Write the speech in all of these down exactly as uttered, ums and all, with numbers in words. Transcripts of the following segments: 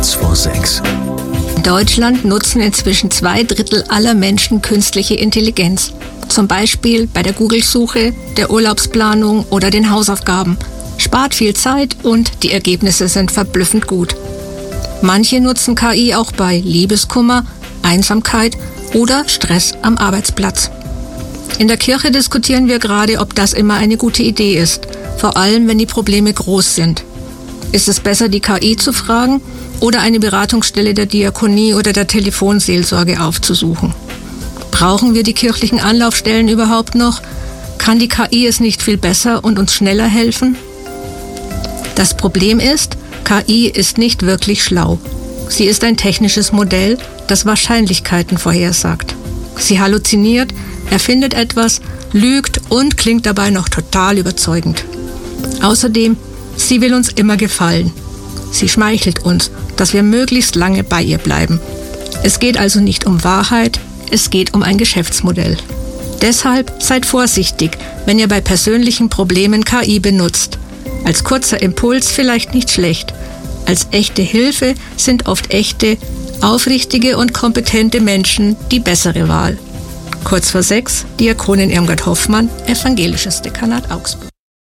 Kurz vor sechs. In Deutschland nutzen inzwischen zwei Drittel aller Menschen künstliche Intelligenz. Zum Beispiel bei der Google-Suche, der Urlaubsplanung oder den Hausaufgaben. Spart viel Zeit und die Ergebnisse sind verblüffend gut. Manche nutzen K I auch bei Liebeskummer, Einsamkeit oder Stress am Arbeitsplatz. In der Kirche diskutieren wir gerade, ob das immer eine gute Idee ist, vor allem wenn die Probleme groß sind. Ist es besser, die K I zu fragen oder eine Beratungsstelle der Diakonie oder der Telefonseelsorge aufzusuchen? Brauchen wir die kirchlichen Anlaufstellen überhaupt noch? Kann die K I es nicht viel besser und uns schneller helfen? Das Problem ist, K I ist nicht wirklich schlau. Sie ist ein technisches Modell, das Wahrscheinlichkeiten vorhersagt. Sie halluziniert, erfindet etwas, lügt und klingt dabei noch total überzeugend. Außerdem, sie will uns immer gefallen. Sie schmeichelt uns, dass wir möglichst lange bei ihr bleiben. Es geht also nicht um Wahrheit, es geht um ein Geschäftsmodell. Deshalb seid vorsichtig, wenn ihr bei persönlichen Problemen K I benutzt. Als kurzer Impuls vielleicht nicht schlecht. Als echte Hilfe sind oft echte, aufrichtige und kompetente Menschen die bessere Wahl. Kurz vor sechs, Diakonin Irmgard Hoffmann, Evangelisches Dekanat Augsburg.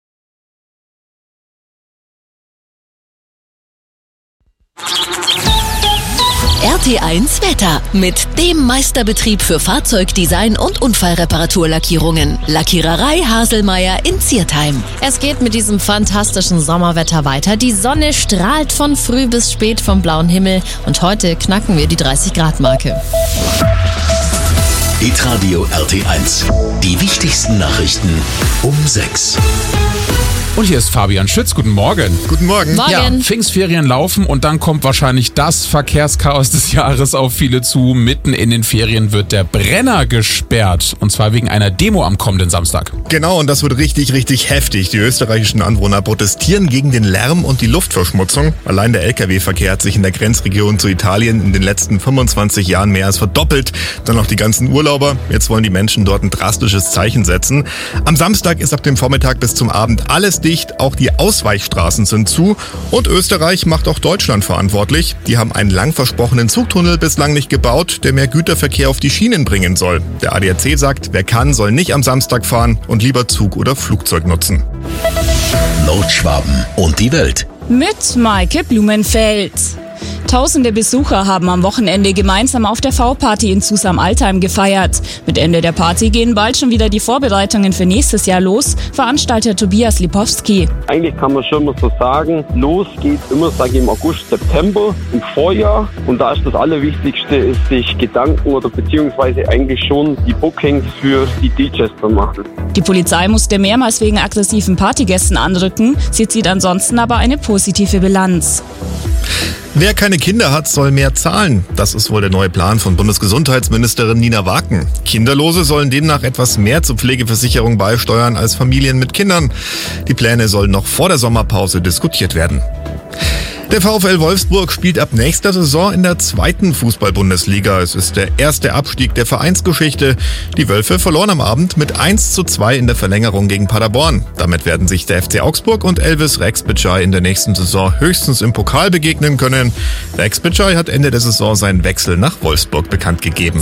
R T eins Wetter mit dem Meisterbetrieb für Fahrzeugdesign und Unfallreparaturlackierungen. Lackiererei Haselmeier in Ziertheim. Es geht mit diesem fantastischen Sommerwetter weiter. Die Sonne strahlt von früh bis spät vom blauen Himmel und heute knacken wir die dreißig Grad Marke. Hitradio R T eins. Die wichtigsten Nachrichten um sechs. Und hier ist Fabian Schütz. Guten Morgen. Guten Morgen. Morgen. Ja, Pfingstferien laufen und dann kommt wahrscheinlich das Verkehrschaos des Jahres auf viele zu. Mitten in den Ferien wird der Brenner gesperrt. Und zwar wegen einer Demo am kommenden Samstag. Genau, und das wird richtig, richtig heftig. Die österreichischen Anwohner protestieren gegen den Lärm und die Luftverschmutzung. Allein der L K W-Verkehr hat sich in der Grenzregion zu Italien in den letzten fünfundzwanzig Jahren mehr als verdoppelt. Dann noch die ganzen Urlauber. Jetzt wollen die Menschen dort ein drastisches Zeichen setzen. Am Samstag ist ab dem Vormittag bis zum Abend alles dicht, auch die Ausweichstraßen sind zu und Österreich macht auch Deutschland verantwortlich. Die haben einen lang versprochenen Zugtunnel bislang nicht gebaut, der mehr Güterverkehr auf die Schienen bringen soll. Der A D A C sagt, wer kann, soll nicht am Samstag fahren und lieber Zug oder Flugzeug nutzen. Nordschwaben und die Welt. Mit Maike Blumenfeld. Tausende Besucher haben am Wochenende gemeinsam auf der V-Party in Zusam-Altheim gefeiert. Mit Ende der Party gehen bald schon wieder die Vorbereitungen für nächstes Jahr los, Veranstalter Tobias Lipowski. Eigentlich kann man schon mal so sagen, los geht immer, sage ich, im August, September, im Vorjahr. Und da ist das Allerwichtigste, ist sich Gedanken oder beziehungsweise eigentlich schon die Bookings für die D Js zu machen. Die Polizei musste mehrmals wegen aggressiven Partygästen anrücken. Sie zieht ansonsten aber eine positive Bilanz. Wer keine Kinder hat, soll mehr zahlen. Das ist wohl der neue Plan von Bundesgesundheitsministerin Nina Waken. Kinderlose sollen demnach etwas mehr zur Pflegeversicherung beisteuern als Familien mit Kindern. Die Pläne sollen noch vor der Sommerpause diskutiert werden. Der VfL Wolfsburg spielt ab nächster Saison in der zweiten Fußball-Bundesliga. Es ist der erste Abstieg der Vereinsgeschichte. Die Wölfe verloren am Abend mit eins zu zwei in der Verlängerung gegen Paderborn. Damit werden sich der F C Augsburg und Elvis Rexbitschei in der nächsten Saison höchstens im Pokal begegnen können. Rexbitschei hat Ende der Saison seinen Wechsel nach Wolfsburg bekannt gegeben.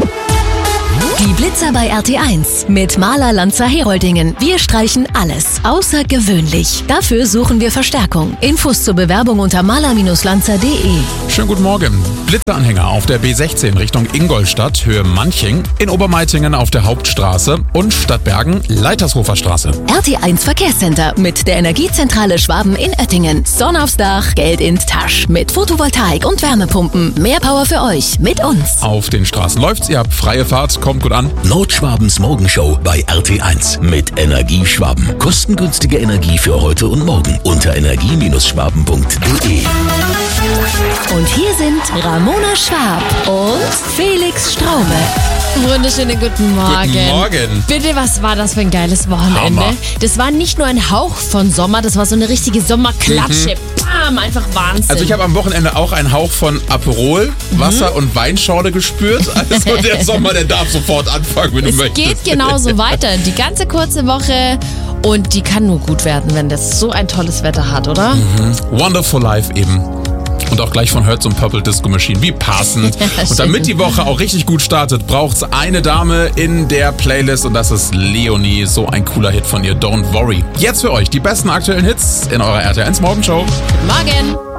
Die Blitzer bei R T eins mit Maler Lanzer Heroldingen. Wir streichen alles außergewöhnlich. Dafür suchen wir Verstärkung. Infos zur Bewerbung unter maler Lanzer punkt de. Schönen guten Morgen. Blitzeranhänger auf der B sechzehn Richtung Ingolstadt, Höhe Manching, in Obermeitingen auf der Hauptstraße und Stadtbergen, Leitershofer Straße. R T eins Verkehrscenter mit der Energiezentrale Schwaben in Oettingen. Sonne aufs Dach, Geld in Tasch. Mit Photovoltaik und Wärmepumpen. Mehr Power für euch mit uns. Auf den Straßen läuft's, ihr habt freie Fahrt, kommt gut an. Nordschwabens Morgenshow bei R T eins mit Energieschwaben. Kostengünstige Energie für heute und morgen unter energie Schwaben punkt de. Und hier sind Ramona Schwab und Felix Straube. Wunderschönen guten Morgen. Guten Morgen. Bitte, was war das für ein geiles Wochenende? Hammer. Das war nicht nur ein Hauch von Sommer, das war so eine richtige Sommerklatsche. Mhm. Bam, einfach Wahnsinn. Also ich habe am Wochenende auch einen Hauch von Aperol, Wasser mhm. und Weinschorle gespürt. Also der Sommer, der darf sofort anfangen, wenn du es möchtest. Es geht genauso weiter. Die ganze kurze Woche und die kann nur gut werden, wenn das so ein tolles Wetter hat, oder? Mhm. Wonderful Life eben. Und auch gleich von Hertz und Purple Disco Machine. Wie passend. Und damit die Woche auch richtig gut startet, braucht's eine Dame in der Playlist und das ist Leonie. So ein cooler Hit von ihr, Don't Worry. Jetzt für euch die besten aktuellen Hits in eurer R T L eins Morgenshow. Guten Morgen.